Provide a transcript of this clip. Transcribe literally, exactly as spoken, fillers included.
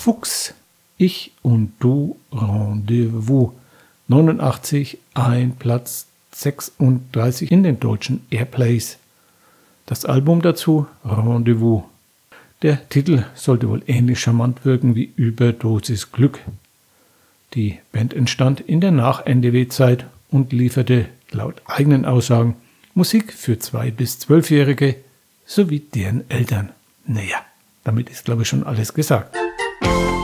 Fuchs, ich und du, Rendezvous. neunundachtzig, ein Platz sechsunddreißig in den deutschen Airplays. Das Album dazu, Rendezvous. Der Titel sollte wohl ähnlich charmant wirken wie Überdosis Glück. Die Band entstand in der Nach-N D W-Zeit und lieferte laut eigenen Aussagen Musik für zwei- bis zwölfjährige sowie deren Eltern. Naja, damit ist glaube ich schon alles gesagt.